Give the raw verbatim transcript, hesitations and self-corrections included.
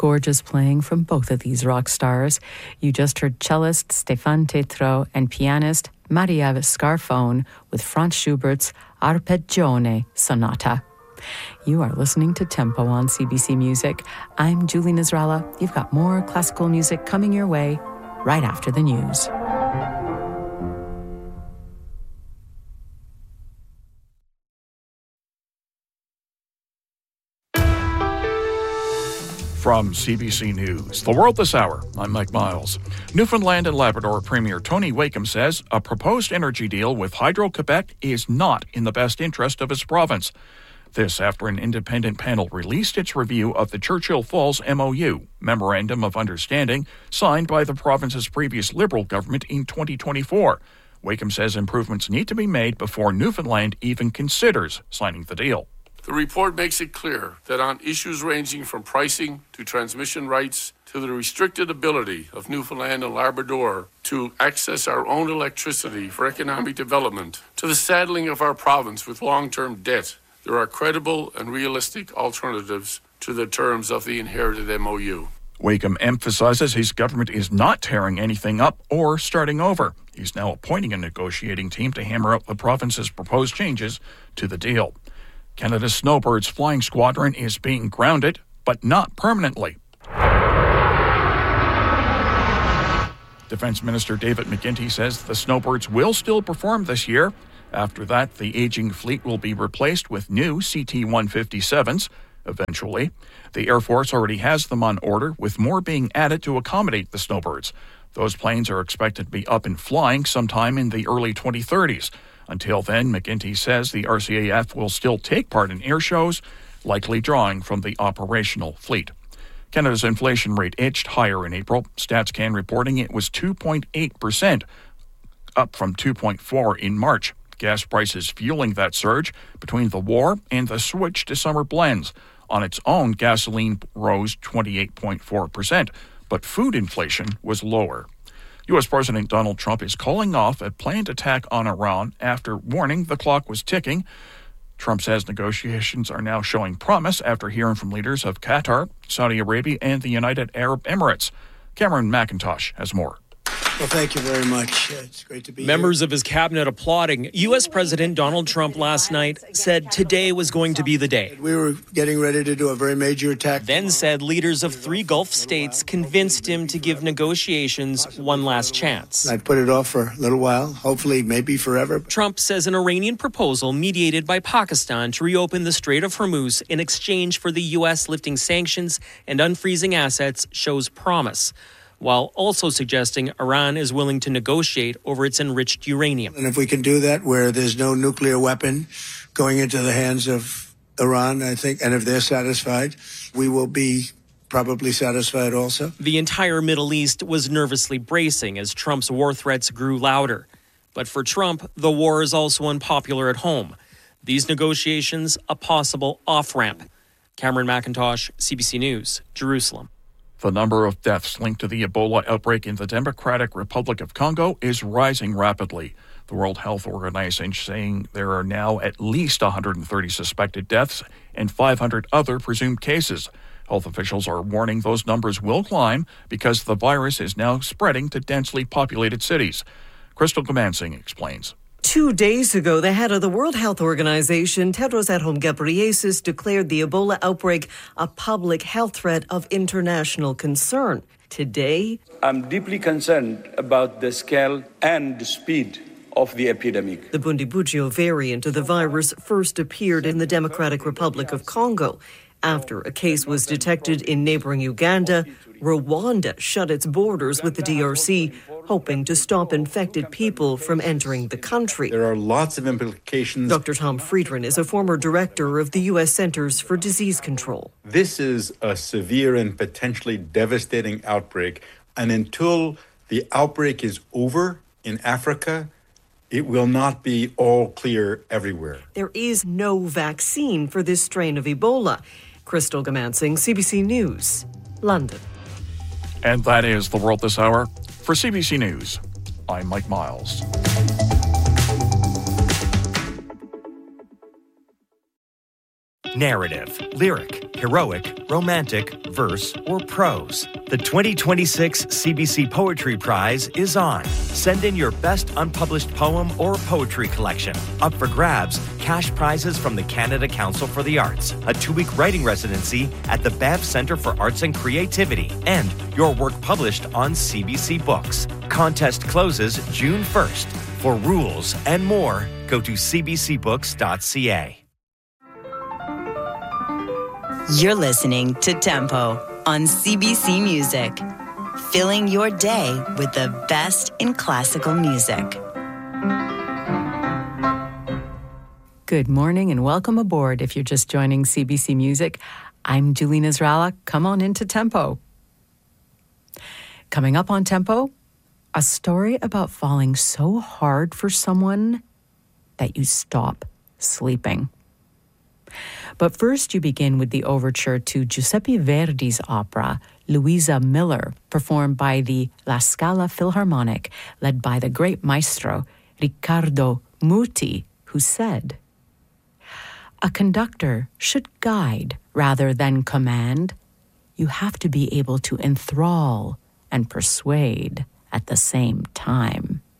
Gorgeous playing from both of these rock stars. You just heard cellist Stéphane Tétrault and pianist Maria Scarfone with Franz Schubert's Arpeggione Sonata. You are listening to Tempo on C B C Music. I'm Julie Nasrallah. You've got more classical music coming your way right after the news. From C B C News, The World This Hour, I'm Mike Miles. Newfoundland and Labrador Premier Tony Wakeham says a proposed energy deal with Hydro-Quebec is not in the best interest of his province. This after an independent panel released its review of the Churchill Falls M O U, Memorandum of Understanding, signed by the province's previous Liberal government in twenty twenty-four. Wakeham says improvements need to be made before Newfoundland even considers signing the deal. The report makes it clear that on issues ranging from pricing to transmission rights to the restricted ability of Newfoundland and Labrador to access our own electricity for economic development, to the saddling of our province with long-term debt, there are credible and realistic alternatives to the terms of the inherited M O U. Wakeham emphasizes his government is not tearing anything up or starting over. He's now appointing a negotiating team to hammer out the province's proposed changes to the deal. Canada's Snowbirds Flying Squadron is being grounded, but not permanently. Defense Minister David McGuinty says the Snowbirds will still perform this year. After that, the aging fleet will be replaced with new C T one fifty-sevens. Eventually, the Air Force already has them on order, with more being added to accommodate the Snowbirds. Those planes are expected to be up and flying sometime in the early twenty thirties. Until then, McGuinty says the R C A F will still take part in air shows, likely drawing from the operational fleet. Canada's inflation rate edged higher in April. StatsCan reporting it was two point eight percent, up from two point four percent in March. Gas prices fueling that surge between the war and the switch to summer blends. On its own, gasoline rose twenty-eight point four percent, but food inflation was lower. U S. President Donald Trump is calling off a planned attack on Iran after warning the clock was ticking. Trump says negotiations are now showing promise after hearing from leaders of Qatar, Saudi Arabia, and the United Arab Emirates. Cameron McIntosh has more. Well, thank you very much. It's great to be Members here. of his cabinet applauding. U S. President Donald Trump last night said today was going to be the day. We were getting ready to do a very major attack. Then said leaders of three Gulf states convinced him to give negotiations one last chance. I'd put it off for a little while, hopefully maybe forever. Trump says an Iranian proposal mediated by Pakistan to reopen the Strait of Hormuz in exchange for the U S lifting sanctions and unfreezing assets shows promise, while also suggesting Iran is willing to negotiate over its enriched uranium. And if we can do that where there's no nuclear weapon going into the hands of Iran, I think, and if they're satisfied, we will be probably satisfied also. The entire Middle East was nervously bracing as Trump's war threats grew louder. But for Trump, the war is also unpopular at home. These negotiations, a possible off-ramp. Cameron McIntosh, C B C News, Jerusalem. The number of deaths linked to the Ebola outbreak in the Democratic Republic of Congo is rising rapidly. The World Health Organization saying there are now at least one hundred thirty suspected deaths and five hundred other presumed cases. Health officials are warning those numbers will climb because the virus is now spreading to densely populated cities. Crystal Gamansing explains. Two days ago, the head of the World Health Organization, Tedros Adhanom Ghebreyesus, declared the Ebola outbreak a public health threat of international concern. Today, I'm deeply concerned about the scale and the speed of the epidemic. The Bundibugyo variant of the virus first appeared in the Democratic Republic of Congo. After a case was detected in neighboring Uganda, Rwanda shut its borders with the D R C, hoping to stop infected people from entering the country. There are lots of implications. Doctor Tom Friedman is a former director of the U S Centers for Disease Control. This is a severe and potentially devastating outbreak, and until the outbreak is over in Africa, it will not be all clear everywhere. There is no vaccine for this strain of Ebola. Crystal Gamansing, C B C News, London. And that is The World This Hour. For C B C News, I'm Mike Miles. narrative, lyric, heroic, romantic, verse, or prose. The twenty twenty-six C B C Poetry Prize is on. Send in your best unpublished poem or poetry collection. Up for grabs, cash prizes from the Canada Council for the Arts, a two-week writing residency at the Banff Centre for Arts and Creativity, and your work published on C B C Books. Contest closes June first. For rules and more, go to c b c books dot c a. You're listening to Tempo on C B C Music, filling your day with the best in classical music. Good morning and welcome aboard. If you're just joining C B C Music, I'm Julene Israela. Come on into Tempo. Coming up on Tempo, a story about falling so hard for someone that you stop sleeping. But first, you begin with the overture to Giuseppe Verdi's opera, Luisa Miller, performed by the La Scala Philharmonic, led by the great maestro, Riccardo Muti, who said, "A conductor should guide rather than command. You have to be able to enthrall and persuade at the same time."